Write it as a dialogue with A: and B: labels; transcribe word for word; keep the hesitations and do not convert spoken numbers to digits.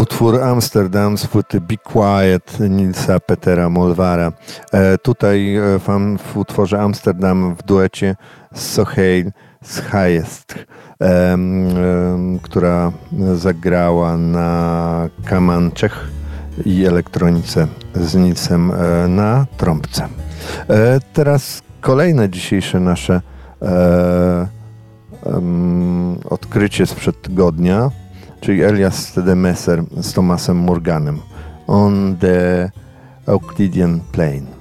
A: Utwór Amsterdam z płyty Be Quiet Nilsa Petera Molvara. E, tutaj e, w, w utworze Amsterdam w duecie z Soheil Schaest, e, e, która zagrała na kamanczech i elektronice z Nilsem e, na trąbce. E, teraz kolejne dzisiejsze nasze e, um, odkrycie sprzed tygodnia, czyli Elias Stedemesser z Thomasem Morganem On the Euclidean Plane.